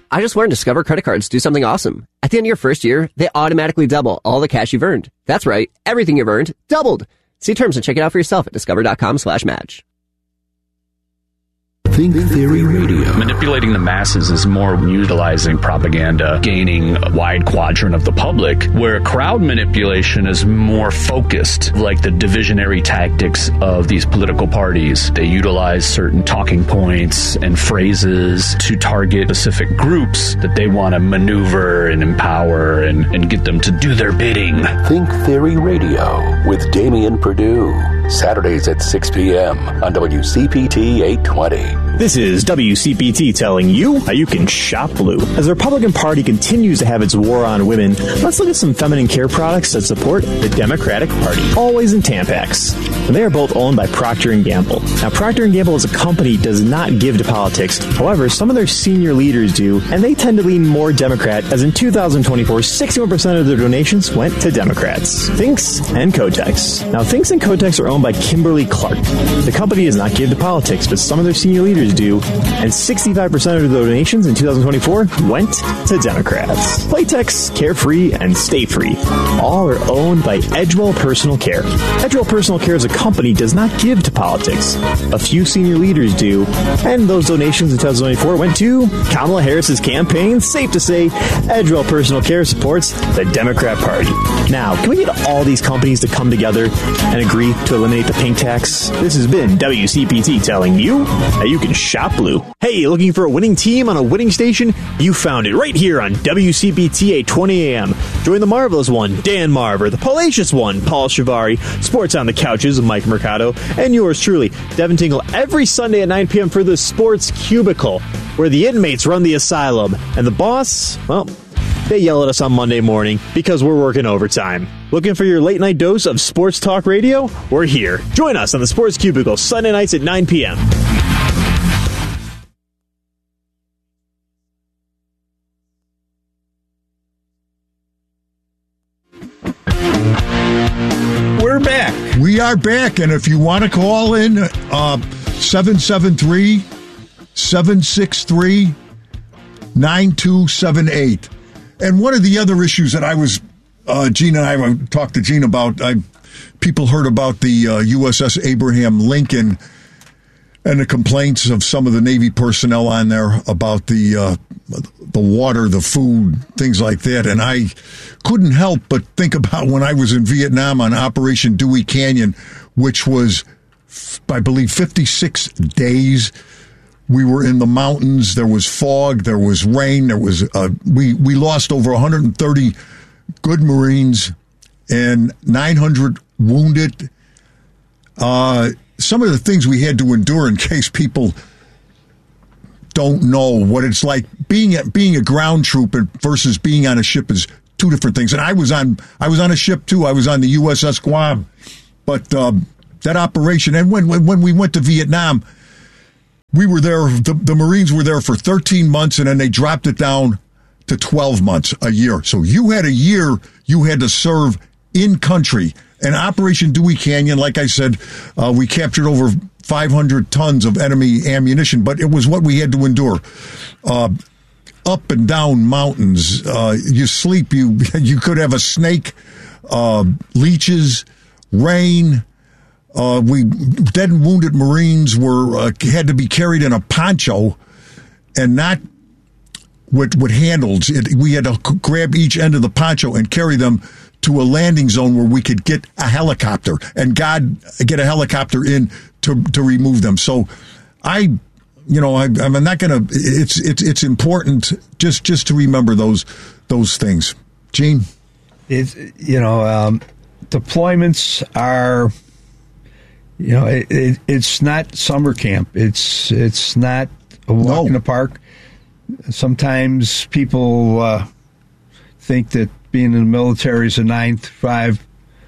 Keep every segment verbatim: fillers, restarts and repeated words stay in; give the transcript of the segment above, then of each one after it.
I just learned Discover credit cards do something awesome. At the end of your first year, they automatically double all the cash you've earned. That's right. Everything you've earned doubled. See terms and check it out for yourself at discover.com slash match. Think Theory Radio. Manipulating the masses is more utilizing propaganda, gaining a wide quadrant of the public, where crowd manipulation is more focused, like the divisionary tactics of these political parties. They utilize certain talking points and phrases to target specific groups that they want to maneuver and empower and, and get them to do their bidding. Think Theory Radio with Damian Perdue. Saturdays at six p.m. on W C P T eight twenty. This is W C P T telling you how you can shop blue. As the Republican Party continues to have its war on women, let's look at some feminine care products that support the Democratic Party. Always in Tampax. And they are both owned by Procter and Gamble. Now, Procter and Gamble as a company does not give to politics. However, some of their senior leaders do, and they tend to lean more Democrat, as in two thousand twenty-four, sixty-one percent of their donations went to Democrats. Thinx and Kotex. Now, Thinx and Kotex are owned by Kimberly Clark. The company does not give to politics, but some of their senior leaders do, and sixty-five percent of the donations in two thousand twenty-four went to Democrats. Playtex, Carefree, and Stay Free all are owned by Edgewell Personal Care. Edgewell Personal Care as a company does not give to politics. A few senior leaders do, and those donations in two thousand twenty-four went to Kamala Harris's campaign. Safe to say, Edgewell Personal Care supports the Democrat Party. Now, can we get all these companies to come together and agree to eliminate the pink tax? This has been W C P T telling you that you can shop blue. Hey, looking for a winning team on a winning station? You found it right here on W C P T eight twenty A M. Join the marvelous one, Dan Marver, the palacious one, Paul Shivari, Sports on the Couches, Mike Mercado, and yours truly, Devin Tingle, every Sunday at nine p.m. for the Sports Cubicle, where the inmates run the asylum, and the boss, well, they yell at us on Monday morning because we're working overtime. Looking for your late night dose of sports talk radio? We're here. Join us on the Sports Cubicle Sunday nights at nine p.m. We're back. We are back, and if you want to call in, uh, seven seven three, seven six three, nine two seven eight. And one of the other issues that I was, uh, Gene and I talked to Gene about, I people heard about the uh, U S S Abraham Lincoln and the complaints of some of the Navy personnel on there about the uh, the water, the food, things like that. And I couldn't help but think about when I was in Vietnam on Operation Dewey Canyon, which was, I believe, fifty-six days. We were in the mountains. There was fog. There was rain. There was uh, we we lost over one hundred thirty good Marines and nine hundred wounded. Uh, some of the things we had to endure, in case people don't know what it's like, being a, being a ground trooper versus being on a ship is two different things. And I was on I was on a ship too. I was on the U S S Guam, but um, that operation, and when, when when we went to Vietnam, we were there, the, the Marines were there for thirteen months, and then they dropped it down to twelve months, a year. So you had a year you had to serve in country. And Operation Dewey Canyon, like I said, uh, we captured over five hundred tons of enemy ammunition, but it was what we had to endure. Uh, up and down mountains, uh, you sleep, you you could have a snake, uh, leeches, rain. Uh, we dead and wounded Marines were uh, had to be carried in a poncho and not with, with handles. It, we had to grab each end of the poncho and carry them to a landing zone where we could get a helicopter, and God, get a helicopter in to to remove them. So I, you know, I, I'm not going to, it's, it's, it's important just, just to remember those, those things. Gene? It's, you know, um, deployments are, you know, it, it, it's not summer camp. It's, it's not a walk no. in the park. Sometimes people uh, think that being in the military is a nine to five,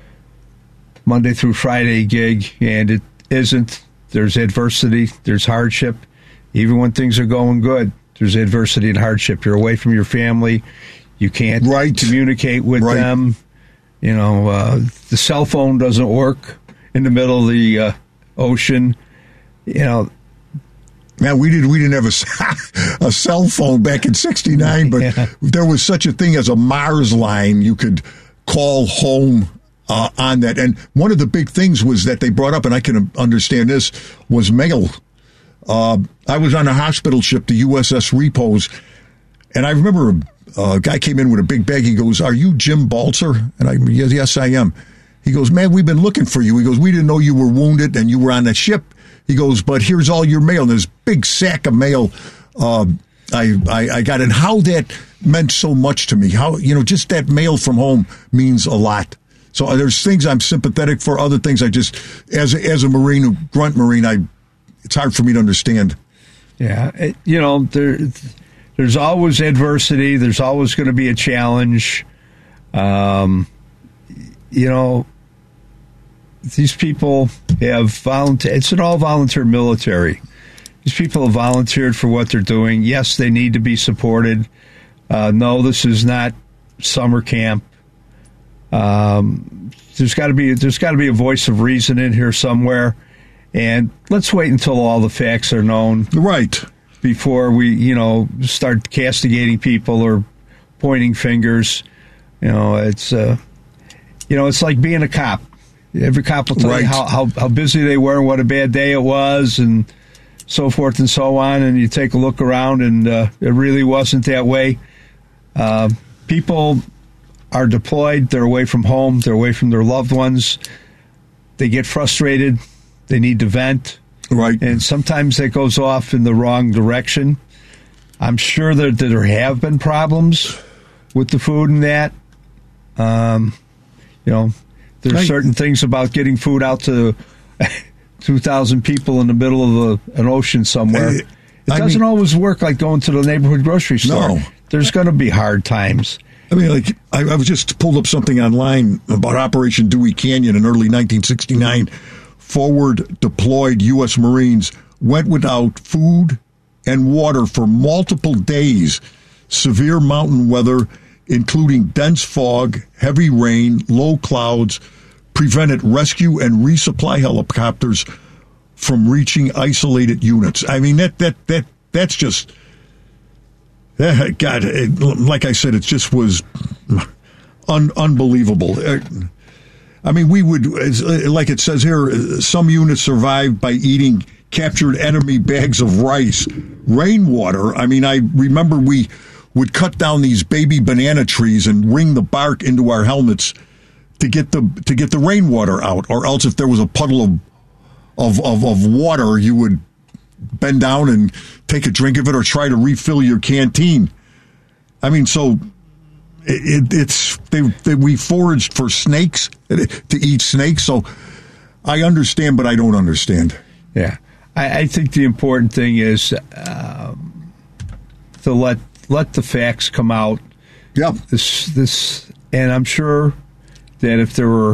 Monday through Friday gig, and it isn't. There's adversity, there's hardship. Even when things are going good, there's adversity and hardship. You're away from your family. You can't right. communicate with right. them. You know, uh, the cell phone doesn't work in the middle of the uh, ocean. You know, Man, we didn't we didn't have a, a cell phone back in sixty-nine, but yeah. There was such a thing as a Mars line. You could call home uh, on that. And one of the big things was that they brought up, and I can understand this, was mail. Uh, I was on a hospital ship, the U S S Repose, and I remember a, a guy came in with a big bag. He goes, "Are you Jim Balzer?" And I, yes, yes, I am. He goes, "Man, we've been looking for you." He goes, "We didn't know you were wounded and you were on the ship." He goes, "But here's all your mail." And there's a big sack of mail uh, I, I, I got. And how that meant so much to me. How, you know, just that mail from home means a lot. So uh, there's things I'm sympathetic for. Other things I just, as a, as a Marine, a grunt Marine, I it's hard for me to understand. Yeah. It, you know, there, there's always adversity. There's always going to be a challenge. Um, you know, these people have volunteered. It's an all-volunteer military. These people have volunteered for what they're doing. Yes, they need to be supported. Uh, no, this is not summer camp. Um, there's got to be there's got to be a voice of reason in here somewhere. And let's wait until all the facts are known, right, before we, you know, start castigating people or pointing fingers. You know, it's uh, you know, it's like being a cop. Every cop will tell right. you how, how, how busy they were and what a bad day it was and so forth and so on. And you take a look around and uh, it really wasn't that way. Uh, people are deployed. They're away from home. They're away from their loved ones. They get frustrated. They need to vent. Right. And sometimes that goes off in the wrong direction. I'm sure that, that there have been problems with the food and that. Um, you know, There's right. certain things about getting food out to two thousand people in the middle of a, an ocean somewhere. It I doesn't mean, always work like going to the neighborhood grocery store. No. There's going to be hard times. I mean, like, I, I was just pulled up something online about Operation Dewey Canyon in early nineteen sixty-nine. Forward deployed U S Marines went without food and water for multiple days. Severe mountain weather, including dense fog, heavy rain, low clouds, prevented rescue and resupply helicopters from reaching isolated units. I mean, that that that that's just, God, it, like I said, it just was un, unbelievable. I mean, we would, like it says here, some units survived by eating captured enemy bags of rice, rainwater. I mean, I remember we would cut down these baby banana trees and wring the bark into our helmets to get the to get the rainwater out, or else if there was a puddle of of of, of water, you would bend down and take a drink of it or try to refill your canteen. I mean, so it, it, it's they, they we foraged for snakes to eat snakes. So I understand, but I don't understand. Yeah, I, I think the important thing is um, to let. Let the facts come out. Yeah. This, this, and I'm sure that if there were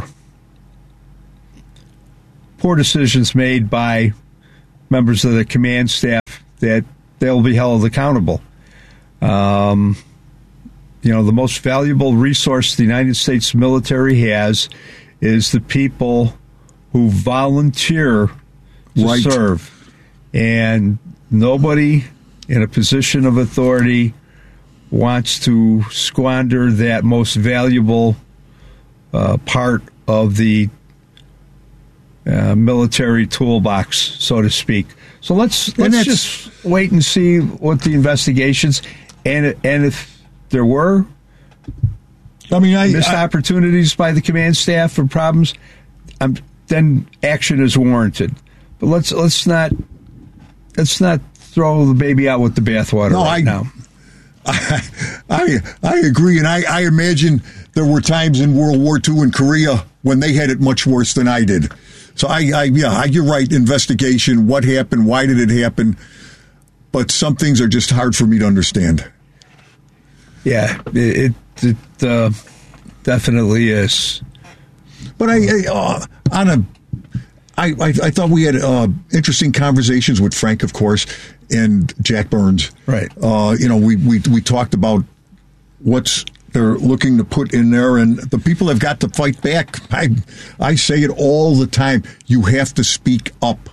poor decisions made by members of the command staff, that they'll be held accountable. Um, you know, the most valuable resource the United States military has is the people who volunteer to right. serve. And nobody in a position of authority wants to squander that most valuable uh, part of the uh, military toolbox, so to speak. So let's let's just wait and see what the investigations and and if there were, I mean, I, missed I, opportunities by the command staff for problems, um, then action is warranted. But let's let's not let's not throw the baby out with the bathwater no, right I, now. I, I I agree, and I, I imagine there were times in World War Two in Korea when they had it much worse than I did. So I, I yeah, I, you're right. Investigation, what happened, why did it happen? But some things are just hard for me to understand. Yeah, it it, it uh, definitely is. But I, I uh, on a. I, I, I thought we had uh, interesting conversations with Frank, of course, and Jack Burns. Right. Uh, you know, we, we we talked about what's they're looking to put in there, and the people have got to fight back. I I say it all the time. You have to speak up.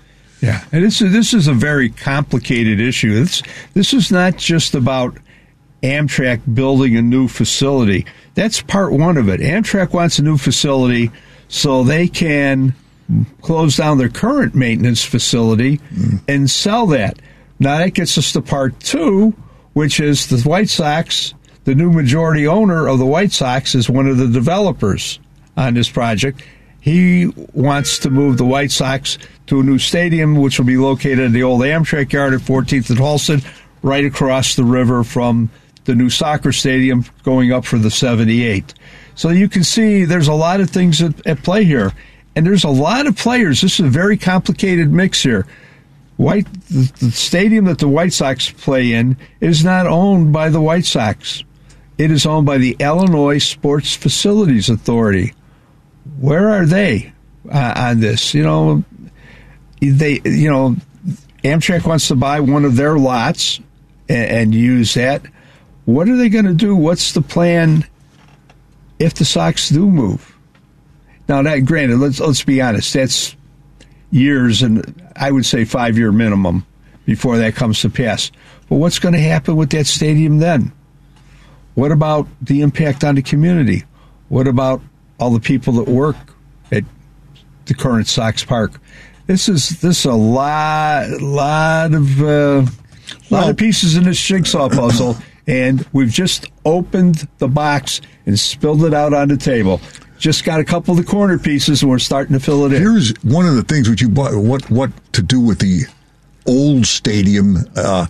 Yeah, and this is, this is a very complicated issue. This, this is not just about Amtrak building a new facility. That's part one of it. Amtrak wants a new facility so they can close down their current maintenance facility mm. and sell that. Now that gets us to part two, which is the White Sox, the new majority owner of the White Sox is one of the developers on this project. He wants to move the White Sox to a new stadium, which will be located at the old Amtrak yard at fourteenth and Halsted, right across the river from the new soccer stadium going up for the seventy-eight. So you can see there's a lot of things at, at play here. And there's a lot of players. This is a very complicated mix here. White, the, the stadium that the White Sox play in is not owned by the White Sox. It is owned by the Illinois Sports Facilities Authority. Where are they uh, on this? You know, they, you know, Amtrak wants to buy one of their lots and, and use that. What are they going to do? What's the plan if the Sox do move? Now, that granted, let's let's be honest. That's years, and I would say five-year minimum before that comes to pass. But what's going to happen with that stadium then? What about the impact on the community? What about all the people that work at the current Sox Park? This is this is a lot, lot of uh, lot of pieces in this jigsaw puzzle, and we've just opened the box and spilled it out on the table. Just got a couple of the corner pieces, and we're starting to fill it in. Here's one of the things which you bought, what what to do with the old stadium. Uh,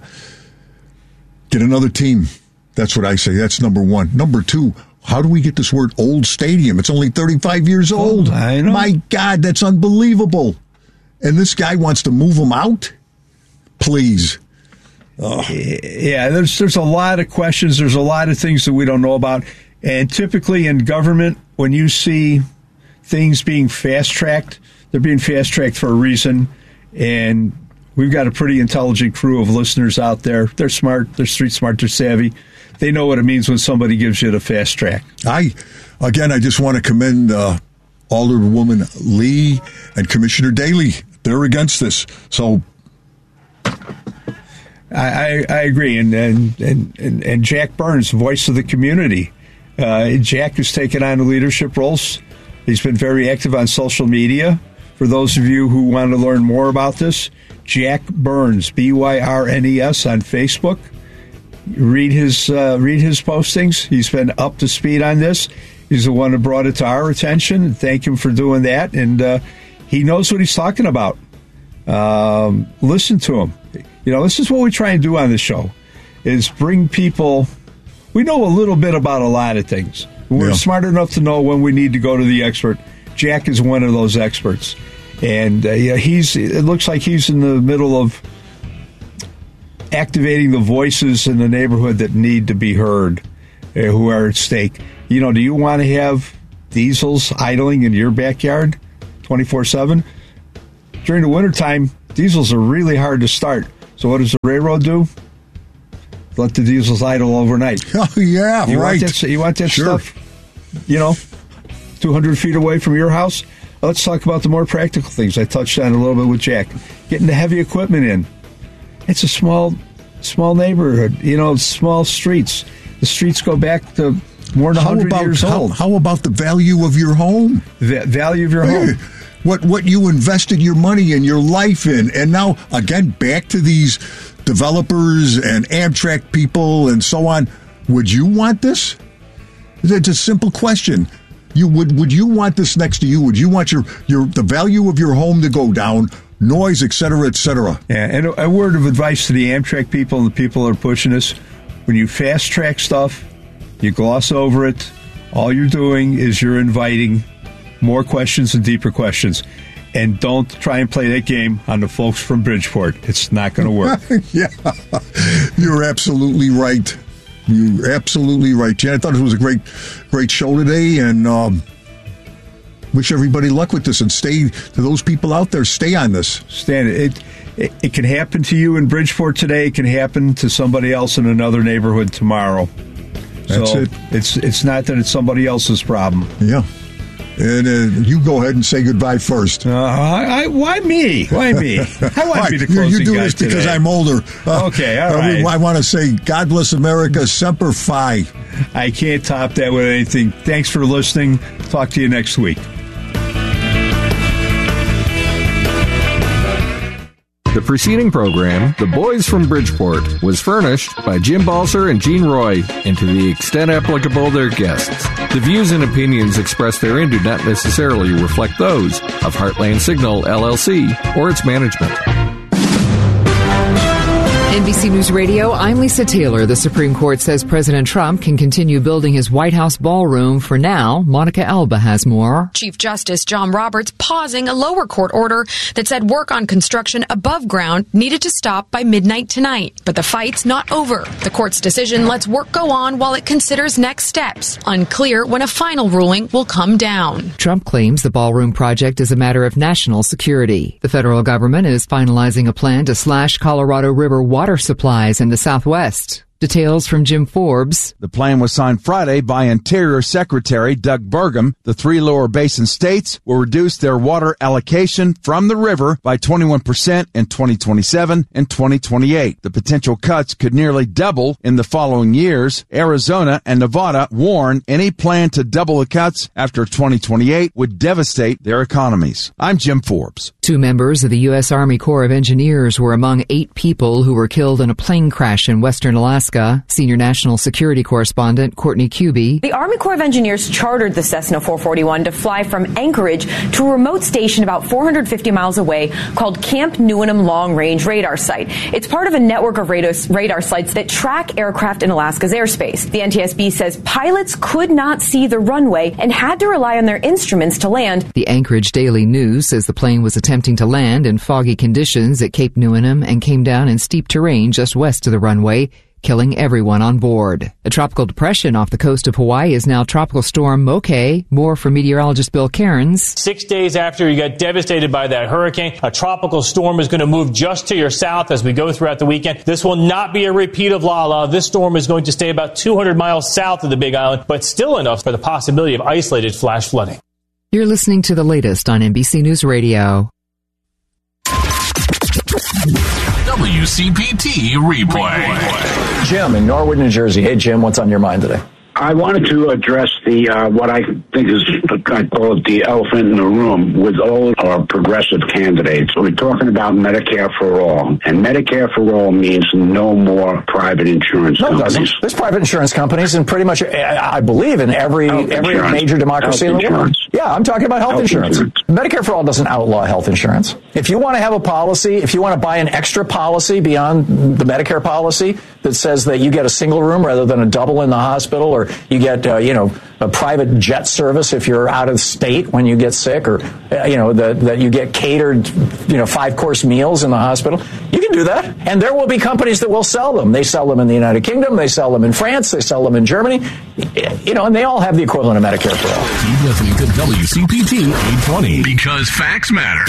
get another team. That's what I say. That's number one. Number two, how do we get this word old stadium? It's only thirty-five years old. Oh, I know. My God, that's unbelievable. And this guy wants to move them out? Please. Oh. Yeah, there's there's a lot of questions. There's a lot of things that we don't know about. And typically in government, when you see things being fast-tracked, they're being fast-tracked for a reason. And we've got a pretty intelligent crew of listeners out there. They're smart. They're street smart. They're savvy. They know what it means when somebody gives you the fast track. I, again, I just want to commend uh, Alderwoman Lee and Commissioner Daley. They're against this. So I, I, I agree. And, and, and, and Jack Burns, voice of the community. Uh, Jack has taken on the leadership roles. He's been very active on social media. For those of you who want to learn more about this, Jack Burns, B Y R N E S on Facebook. Read his uh, read his postings. He's been up to speed on this. He's the one who brought it to our attention. Thank him for doing that. And uh, he knows what he's talking about. Um, listen to him. You know, this is what we try and do on this show, is bring people. We know a little bit about a lot of things. We're yeah. smart enough to know when we need to go to the expert. Jack is one of those experts. And uh, yeah, he's. It looks like he's in the middle of activating the voices in the neighborhood that need to be heard, uh, who are at stake. You know, do you want to have diesels idling in your backyard twenty-four seven? During the wintertime, diesels are really hard to start. So what does the railroad do? Let the diesels idle overnight. Oh, yeah, you right. Want that, you want that sure. stuff, you know, two hundred feet away from your house? Let's talk about the more practical things I touched on a little bit with Jack. Getting the heavy equipment in. It's a small, small neighborhood, you know, small streets. The streets go back to more than one hundred years how, old. How about the value of your home? The value of your home. What, what you invested your money and your life in. And now, again, back to these developers and Amtrak people and so on. Would you want this? It's a simple question. You would would you want this next to you? Would you want your, your the value of your home to go down, noise, et cetera, et cetera? Yeah, and a, a word of advice to the Amtrak people and the people that are pushing this: when you fast track stuff, you gloss over it. All you're doing is you're inviting more questions and deeper questions. And don't try and play that game on the folks from Bridgeport. It's not going to work. Yeah, you're absolutely right. You're absolutely right, Jan. I thought it was a great, great show today, and um, wish everybody luck with this. And stay to those people out there. Stay on this. Stand it. It, it can happen to you in Bridgeport today. It can happen to somebody else in another neighborhood tomorrow. That's so it. It's it's not that it's somebody else's problem. Yeah. And uh, you go ahead and say goodbye first. Uh, I, I, why me? Why me? I want to be the closing You, you do guy this because today. I'm older. Uh, Okay, all uh, right. I want to say, God bless America, Semper Fi. I can't top that with anything. Thanks for listening. Talk to you next week. The preceding program, The Boys from Bridgeport, was furnished by Jim Balser and Gene Roy, and to the extent applicable, their guests. The views and opinions expressed therein do not necessarily reflect those of Heartland Signal, L L C, or its management. N B C News Radio, I'm Lisa Taylor. The Supreme Court says President Trump can continue building his White House ballroom for now. Monica Alba has more. Chief Justice John Roberts pausing a lower court order that said work on construction above ground needed to stop by midnight tonight. But the fight's not over. The court's decision lets work go on while it considers next steps. Unclear when a final ruling will come down. Trump claims the ballroom project is a matter of national security. The federal government is finalizing a plan to slash Colorado River water water supplies in the Southwest. Details from Jim Forbes. The plan was signed Friday by Interior Secretary Doug Burgum. The three lower basin states will reduce their water allocation from the river by twenty-one percent in twenty twenty-seven and twenty twenty-eight. The potential cuts could nearly double in the following years. Arizona and Nevada warn any plan to double the cuts after twenty twenty-eight would devastate their economies. I'm Jim Forbes. Two members of the U S Army Corps of Engineers were among eight people who were killed in a plane crash in western Alaska. Senior national security correspondent Courtney Cubie. The Army Corps of Engineers chartered the Cessna four forty-one to fly from Anchorage to a remote station about four hundred fifty miles away called Camp Newenham Long Range Radar Site. It's part of a network of radar sites that track aircraft in Alaska's airspace. The N T S B says pilots could not see the runway and had to rely on their instruments to land. The Anchorage Daily News says the plane was attempting to land in foggy conditions at Cape Newenham and came down in steep terrain just west of the runway, killing everyone on board. A tropical depression off the coast of Hawaii is now Tropical Storm Moke. More from meteorologist Bill Cairns. Six days after you got devastated by that hurricane, a tropical storm is going to move just to your south as we go throughout the weekend. This will not be a repeat of Lala. This storm is going to stay about two hundred miles south of the Big Island, but still enough for the possibility of isolated flash flooding. You're listening to the latest on N B C News Radio. W C P T Replay. Jim in Norwood, New Jersey. Hey, Jim, what's on your mind today? I wanted to address the uh, what I think is, I call it the elephant in the room with all our progressive candidates. We're talking about Medicare for all, and Medicare for all means no more private insurance no, companies. No, it doesn't. There's private insurance companies in pretty much, I believe, in every health every insurance. major democracy health in the world. Insurance. Yeah, I'm talking about health, health insurance. insurance. Medicare for all doesn't outlaw health insurance. If you want to have a policy, if you want to buy an extra policy beyond the Medicare policy that says that you get a single room rather than a double in the hospital, or you get uh, you know, a private jet service if you're out of state when you get sick, or, uh, you know, that that you get catered, you know, five-course meals in the hospital. You can do that. And there will be companies that will sell them. They sell them in the United Kingdom. They sell them in France. They sell them in Germany. You know, and they all have the equivalent of Medicare for all. Keep listening to W C P T eight twenty because facts matter.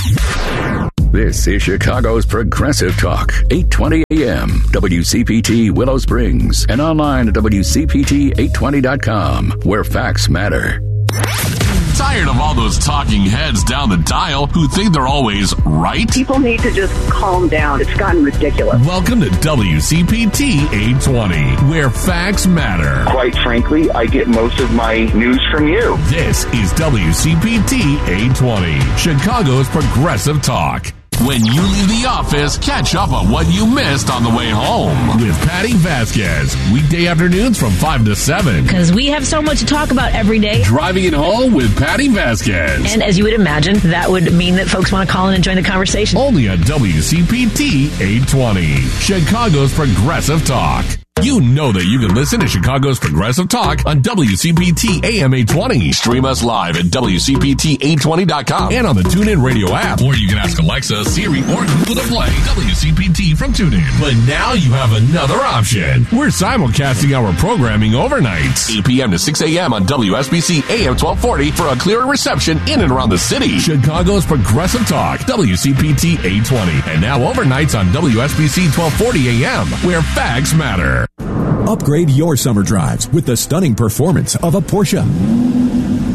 This is Chicago's Progressive Talk, eight twenty A M, W C P T Willow Springs, and online at W C P T eight twenty dot com, where facts matter. Tired of all those talking heads down the dial who think they're always right? People need to just calm down. It's gotten ridiculous. Welcome to W C P T eight twenty, where facts matter. Quite frankly, I get most of my news from you. This is W C P T eight twenty, Chicago's Progressive Talk. When you leave the office, catch up on what you missed on the way home with Patty Vasquez. Weekday afternoons from five to seven. Because we have so much to talk about every day. Driving it home with Patty Vasquez. And as you would imagine, that would mean that folks want to call in and join the conversation. Only on W C P T eight twenty, Chicago's Progressive Talk. You know that you can listen to Chicago's Progressive Talk on W C P T A M eight twenty. Stream us live at W C P T eight twenty dot com and on the TuneIn Radio app. Or you can ask Alexa, Siri, or Google to play W C P T from TuneIn. But now you have another option. We're simulcasting our programming overnights, eight p.m. to six a.m. on W S B C A M twelve forty for a clearer reception in and around the city. Chicago's Progressive Talk, W C P T eight twenty. And now overnights on W S B C twelve forty A M, where facts matter. Upgrade your summer drives with the stunning performance of a Porsche.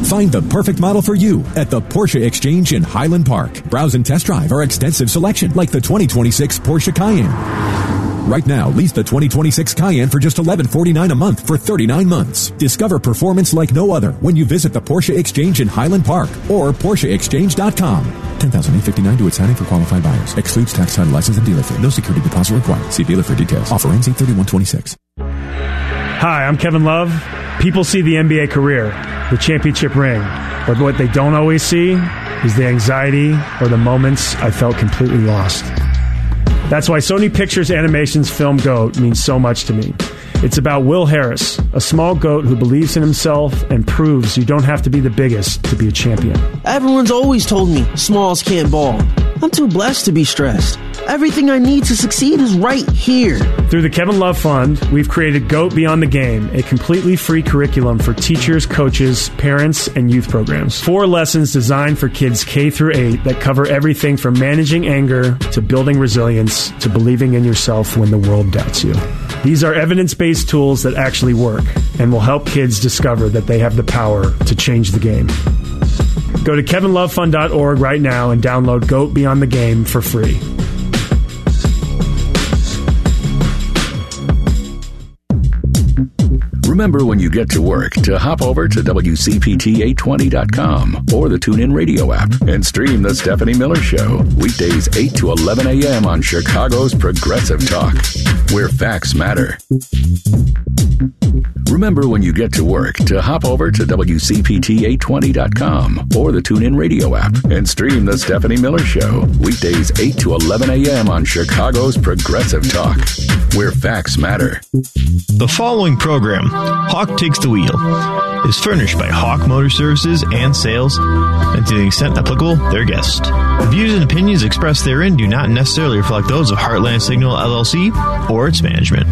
Find the perfect model for you at the Porsche Exchange in Highland Park. Browse and test drive our extensive selection like the twenty twenty-six Porsche Cayenne. Right now, lease the twenty twenty-six Cayenne for just eleven forty-nine a month for thirty-nine months. Discover performance like no other when you visit the Porsche Exchange in Highland Park or Porsche Exchange dot com. ten thousand eight hundred fifty-nine due at signing for qualified buyers. Excludes tax, title, license, and dealer fee. No security deposit required. See dealer for details. Offer ends eight thirty-one twenty-six. Hi, I'm Kevin Love. People see the N B A career, the championship ring, but what they don't always see is the anxiety or the moments I felt completely lost. That's why Sony Pictures Animation's film GOAT means so much to me. It's about Will Harris, a small goat who believes in himself and proves you don't have to be the biggest to be a champion. Everyone's always told me smalls can't ball. I'm too blessed to be stressed. Everything I need to succeed is right here. Through the Kevin Love Fund, we've created GOAT Beyond the Game, a completely free curriculum for teachers, coaches, parents, and youth programs. Four lessons designed for kids K through eight that cover everything from managing anger to building resilience to believing in yourself when the world doubts you. These are evidence-based tools that actually work and will help kids discover that they have the power to change the game. Go to kevin love fund dot org right now and download GOAT Beyond the Game for free. Remember when you get to work to hop over to W C P T eight twenty dot com or the TuneIn Radio app and stream The Stephanie Miller Show. Weekdays eight to eleven a.m. on Chicago's Progressive Talk, where facts matter. Remember when you get to work to hop over to W C P T eight twenty dot com or the TuneIn Radio app and stream The Stephanie Miller Show. Weekdays eight to eleven a.m. on Chicago's Progressive Talk, where facts matter. The following program, Hawk Takes the Wheel, is furnished by Hawk Motor Services and Sales, and to the extent applicable, their guests. The views and opinions expressed therein do not necessarily reflect those of Heartland Signal L L C or its management.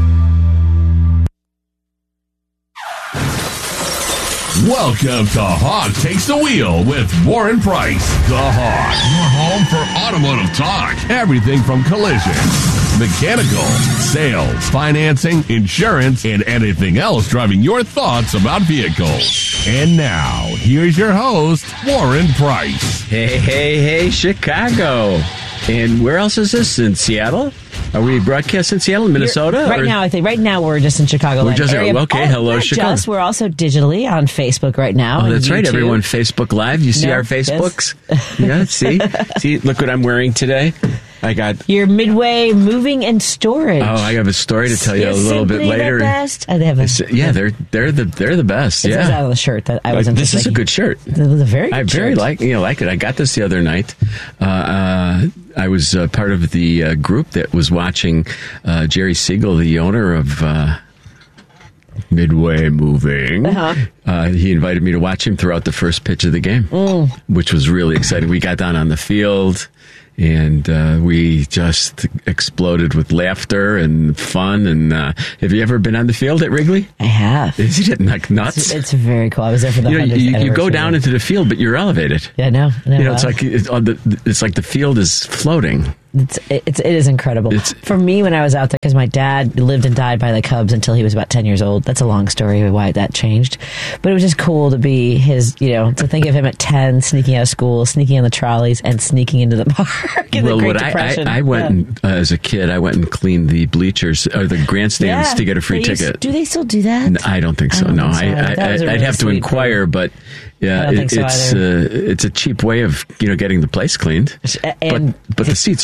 Welcome to Hawk Takes the Wheel with Warren Price. The Hawk, your home for automotive talk. Everything from collision, mechanical, sales, financing, insurance, and anything else driving your thoughts about vehicles. And now, here's your host, Warren Price. Hey, hey, hey, Chicago. And where else is this? In Seattle? Are we broadcasting in Seattle, Minnesota? You're, right or? now, I think. Right now, we're just in Chicago. We're just area. Okay, oh, hello, not Chicago. Just, we're also digitally on Facebook right now. Oh, that's right. YouTube. Everyone, Facebook Live. You see no, our Facebooks? Yes. Yeah, see? See, look what I'm wearing today. I got your Midway Moving and Storage. Oh, I have a story to tell you Is a little bit later. The best? Oh, they have a, yeah, they're they're the they're the best. It yeah, says out on the shirt that I was. Like, this is a good shirt. It was a very. Good I very shirt. like you know like it. I got this the other night. Uh, uh, I was uh, part of the uh, group that was watching uh, Jerry Siegel, the owner of uh, Midway Moving. Uh-huh. Uh, he invited me to watch him throughout the first pitch of the game, mm. which was really exciting. We got down on the field. And uh, we just exploded with laughter and fun. And uh, have you ever been on the field at Wrigley? I have. Is it like nuts? It's, it's very cool. I was there for the you know, hundredth you, you go anniversary. down into the field, but you're elevated. Yeah, I know. I know you know, wow. it's like it's, on the, it's like the field is floating. It's, it's it is incredible. It's, For me, when I was out there, because my dad lived and died by the Cubs until he was about ten years old. That's a long story why that changed. But it was just cool to be his, you know, to think of him at ten, sneaking out of school, sneaking on the trolleys, and sneaking into the park in well, the Great what Depression. I, I, I went, yeah. and, uh, as a kid, I went and cleaned the bleachers, or the grandstands yeah, to get a free used, ticket. Do they still do that? No, I don't think so, I don't no. think so. I, I, That was a I'd really have to sweet inquire, program. but... Yeah, I don't it, think so it's either. Uh, it's a cheap way of you know getting the place cleaned, And but but the seats